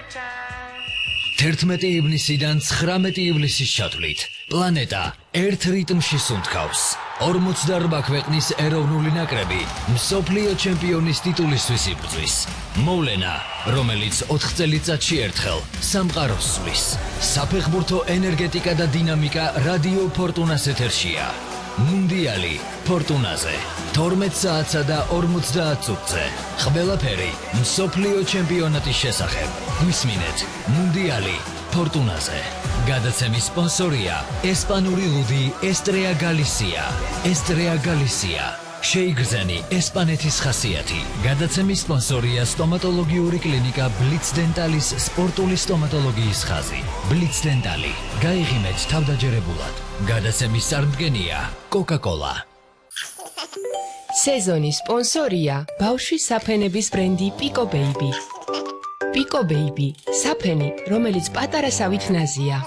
11 ივნისიდან 19 ივლისის ჩათვლით პლანეტა ერთ რიტმში სუნთქავს 48 ქვეყნის ეროვნული ნაკრები მსოფლიო ჩემპიონის ტიტულისთვის იბრძვის მოვლენა რომელიც 4 წელიწადში ერთხელ სამყაროს სვლის საფეხბურთო ენერგეტიკა და დინამიკა რადიო ფორტუნას ეთერშია მუნდიალი ფორტუნაზე 12 საათსა და 50 წუთზე ყველაფერი მსოფლიო ჩემპიონატის შესახებ გვისმინეთ მუნდიალი ფორტუნაზე გადაცემის სპონსორია ესპანური ლუდი ესტრეა გალისია შეიგრძენი ესპანეთის ხასიათი გადაცემის სპონსორია სტომატოლოგიური კლინიკა ბლიც დენტალის სპორტული სტომატოლოგიის ხაზი ბლიც დენტალი გაიღიმეთ თავდაჯერებულად გადაცემის წარმდგენია კოკა-კოლა სეზონის სპონსორია ბავშვის საფენების ბრენდი პიკო ბეიბი პიკო ბეიბი საფენი რომელიც პატარა სავით ნაზია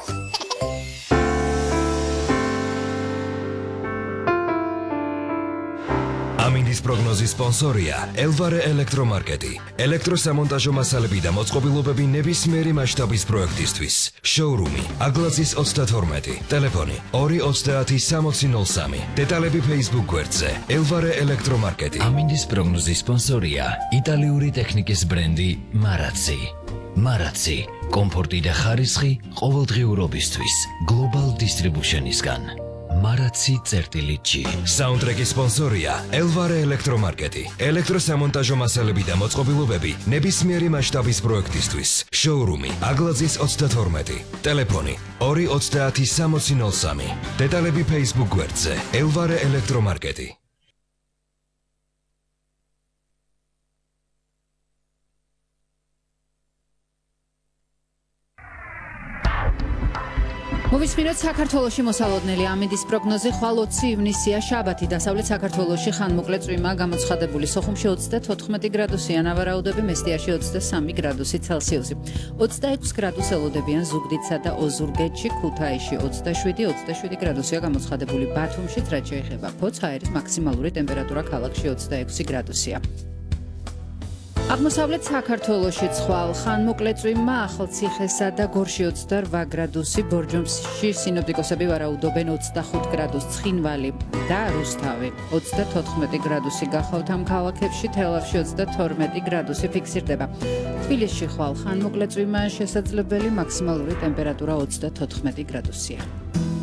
ამინდის პროგნოზის სპონსორია ელვარე ელექტრომარკეტი ელექტროსამონტაჟო მასალები და მოწყობილობები ნებისმიერი მასშტაბის პროექტისთვის შოურუმი აგლაძის 32 ტელეფონი 230-6003 დეტალები Facebook გვერდზე ელვარე ელექტრომარკეტი ამინდის პროგნოზის სპონსორია იტალიური ტექნიკის ბრენდი მარაცი კომფორტი და ხარისხი ყოველდღიურობისთვის გლობალ დისტრიბუშენისგან მარაცი.G საუნდტრეკის სპონსორია ელვარე ელექტრომარკეტი ელექტროსამონტაჟო მასალები და მოწყობილობები ნებისმიერი მასშტაბის პროექტისთვის შოურუმი აგლაძის 32 ტელეფონი 230-6003 დეტალები Facebook გვერდზე ელვარე ელექტრომარკეტი მოვისმინოთ საქართველოში მოსალოდნელი ამინდის პროგნოზი ხვალ 20 ივნისია შაბათი დასავლეთ საქართველოში ხანმოკლე წვიმაა გამოცხადებული სოხუმში 34 გრადუსია ნავარაუდები მესტიაში 23 გრადუსი ცელსიუსი 26 გრადუს ელოდებიან ზუგდიდსა და ოზურგეთში ქუთაისში 27 გრადუსია გამოცხადებული ბათუმშიც რაც შეეხება ფოთს აერის მაქსიმალური ტემპერატურა ქალაქში 26 გრადუსია აღმოსავლეთ საქართველოში ცხვალ ხანმოკლე წვიმა ახალციხესა და გორში 28 გრადუსი ბორჯომში სინოპტიკოსები ვარაუდობენ 25 გრადუს ცხინვალი და რუსთავი 34 გრადუსი გახავთ ამ ქალაქებში თელავში 32 გრადუსი ფიქსირდება თბილისში ხვალ ხანმოკლე წვიმა შესაძლებელი მაქსიმალური ტემპერატურა 34 გრადუსია